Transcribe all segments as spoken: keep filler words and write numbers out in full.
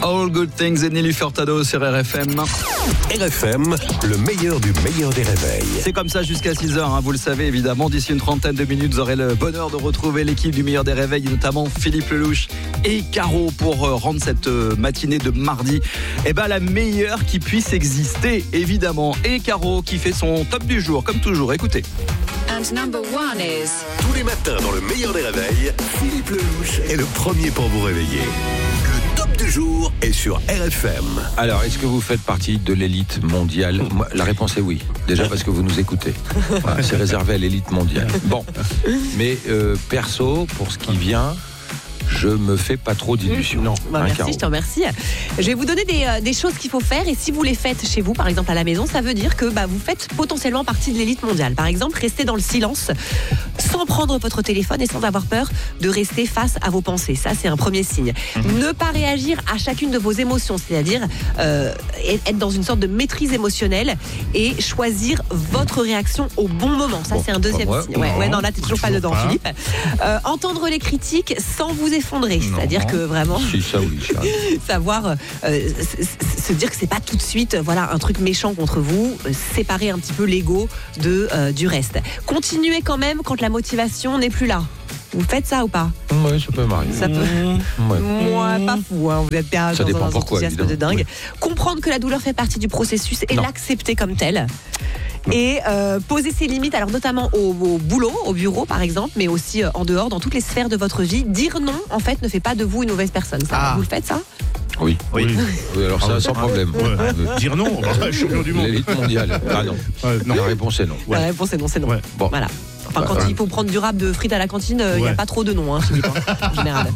All Good Things et Nelly Furtado sur R F M. R F M, le meilleur du meilleur des réveils. C'est comme ça jusqu'à six heures, hein, vous le savez évidemment. D'ici une trentaine de minutes, vous aurez le bonheur de retrouver l'équipe du meilleur des réveils, notamment Philippe Lelouch et Caro, pour euh, rendre cette euh, matinée de mardi eh ben, la meilleure qui puisse exister, évidemment. Et Caro qui fait son top du jour, comme toujours. Écoutez. And number one is... Tous les matins dans le meilleur des réveils, Philippe Lelouch est le premier pour vous réveiller. Le top du jour est sur R F M. Alors, est-ce que vous faites partie de l'élite mondiale ? Moi, la réponse est oui. Déjà parce que vous nous écoutez. Voilà, c'est réservé à l'élite mondiale. Bon, mais euh, perso, pour ce qui vient... je me fais pas trop d'illusions. Non. Bah, hein, merci, Caro. je te remercie. Je vais vous donner des, euh, des choses qu'il faut faire, et si vous les faites chez vous, par exemple à la maison, ça veut dire que bah, vous faites potentiellement partie de l'élite mondiale. Par exemple, restez dans le silence, sans prendre votre téléphone et sans avoir peur de rester face à vos pensées. Ça, c'est un premier signe. Mmh. Ne pas réagir à chacune de vos émotions, c'est-à-dire euh, être dans une sorte de maîtrise émotionnelle et choisir votre réaction au bon moment. Ça, bon, c'est un deuxième moi, signe. Ouais, ouais, non, là, t'es toujours pas dedans, pas. Philippe. Euh, entendre les critiques sans vous effondrer, non. C'est-à-dire que vraiment si, ça, oui, ça. savoir euh, se dire que c'est pas tout de suite voilà un truc méchant contre vous, euh, séparer un petit peu l'ego de euh, du reste. Continuez quand même quand la motivation n'est plus là. Vous faites ça ou pas ? Oui, ça peut m'arriver. Ça peut. Mmh. Ouais. Moi, pas fou. Hein. Vous êtes bien ça dans dépend un pourquoi, enthousiasme évidemment. de dingue. Oui. Comprendre que la douleur fait partie du processus et non. l'accepter comme telle. Et euh, poser ses limites, alors notamment au, au boulot, au bureau par exemple, mais aussi euh, en dehors, dans toutes les sphères de votre vie. Dire non, en fait, ne fait pas de vous une mauvaise personne. Ça, ah. Vous le faites, ça ? Oui. Oui. oui, alors ça, sans problème. Ouais. Euh, dire non, bah, champion du monde. L'élite mondiale. Ah non. Euh, non. La réponse est non. Ouais. La réponse est non, c'est non. Ouais. Bon. Voilà. Enfin, quand bah, il faut prendre du rap de frites à la cantine, il n'y ouais. a pas trop de noms, hein, Philippe, hein, en général.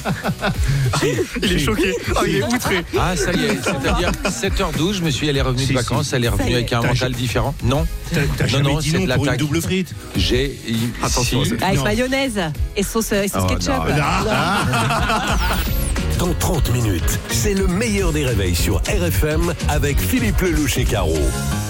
Il est choqué. Oh, il est outré. Ah, ça y est. C'est-à-dire, sept heures douze, je me suis, elle est revenue si, de vacances, si. Elle est revenue avec un mental différent. Non. T'as, t'as non, jamais non, dit c'est non de pour l'attaque. une double frite. J'ai. Attention. Si. Avec non. mayonnaise et sauce, et sauce oh, ketchup. Non, non. Dans trente minutes, c'est le meilleur des réveils sur R F M avec Philippe Lelouch et Caro.